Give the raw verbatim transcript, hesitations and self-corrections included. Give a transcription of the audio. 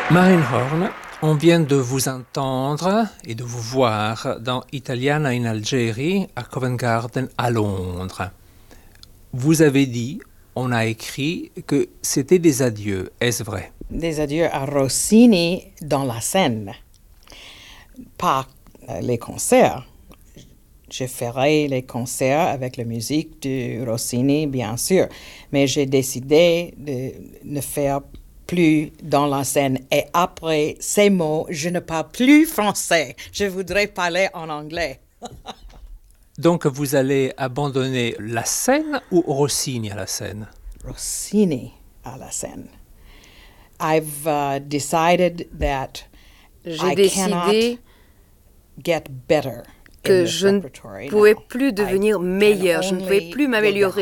Marine Horn, on vient de vous entendre et de vous voir dans Italiana in Algérie à Covent Garden à Londres. Vous avez dit, on a écrit que c'était des adieux, est-ce vrai? Des adieux à Rossini dans la scène, pas euh, les concerts. Je ferai les concerts avec la musique de Rossini, bien sûr, mais j'ai décidé de ne faire plus dans la scène. Et après ces mots, je ne parle plus français. Je voudrais parler en anglais. Donc vous allez abandonner la scène ou Rossini à la scène? Rossini à la scène. I've uh, decided that J'ai I cannot décidé get better in que this je ne repertory pouvais now. plus I devenir can meilleure, je ne pouvais only plus go m'améliorer.